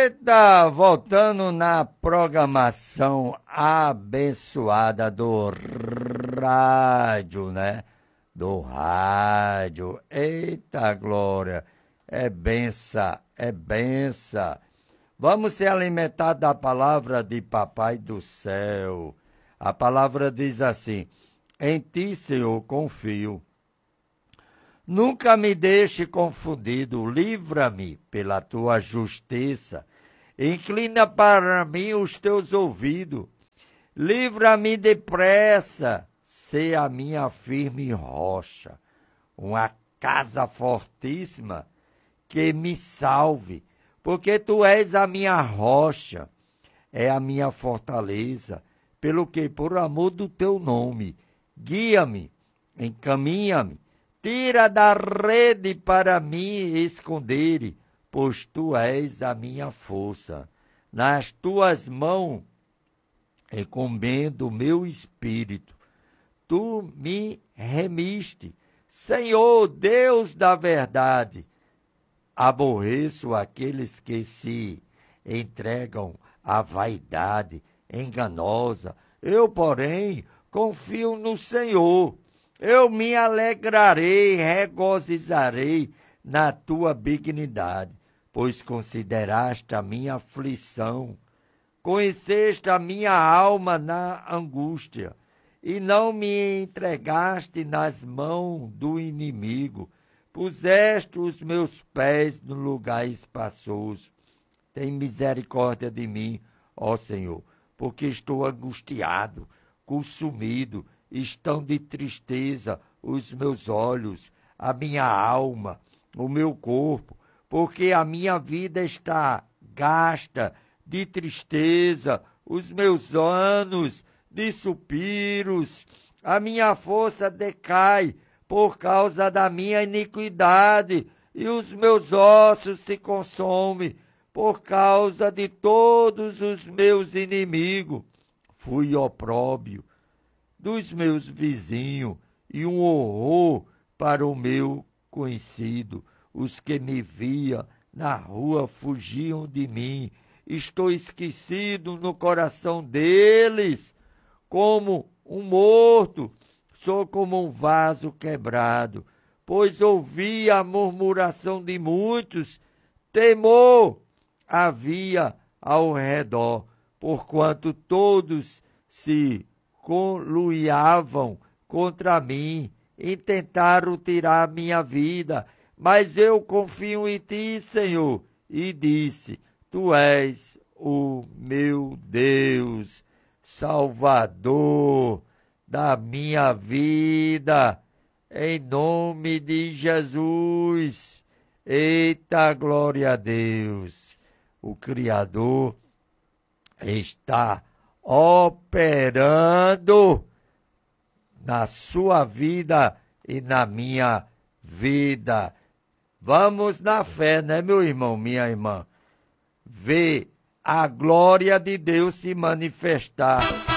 Eita, voltando na programação abençoada do rádio, né? Do rádio. Eita, glória. É benção, é benção. Vamos ser alimentados da palavra de Papai do céu. A palavra diz assim: em ti, Senhor, confio. Nunca me deixe confundido, livra-me pela tua justiça. Inclina para mim os teus ouvidos. Livra-me depressa, sê a minha firme rocha. Uma casa fortíssima que me salve, porque tu és a minha rocha, é a minha fortaleza, pelo que, por amor do teu nome, guia-me, encaminha-me. Tira da rede para me esconder, pois tu és a minha força. Nas tuas mãos encomendo o meu espírito. Tu me remiste. Senhor, Deus da verdade, aborreço aqueles que se entregam à vaidade enganosa. Eu, porém, confio no Senhor. Eu me alegrarei, regozijarei na tua benignidade, pois consideraste a minha aflição, conheceste a minha alma na angústia, e não me entregaste nas mãos do inimigo, puseste os meus pés no lugar espaçoso. Tem misericórdia de mim, ó Senhor, porque estou angustiado, consumido, estão de tristeza os meus olhos, a minha alma, o meu corpo, porque a minha vida está gasta de tristeza, os meus anos de suspiros, a minha força decai por causa da minha iniquidade, e os meus ossos se consomem por causa de todos os meus inimigos. Fui opróbio dos meus vizinhos e um horror para o meu conhecido. Os que me via na rua fugiam de mim. Estou esquecido no coração deles, como um morto, sou como um vaso quebrado, pois ouvi a murmuração de muitos, temor havia ao redor, porquanto todos se conluiavam contra mim, intentaram tirar minha vida, mas eu confio em ti, Senhor, e disse: tu és o meu Deus, Salvador da minha vida, em nome de Jesus. Eita, glória a Deus! O Criador está operando na sua vida e na minha vida. Vamos na fé, né, meu irmão, minha irmã? Ver a glória de Deus se manifestar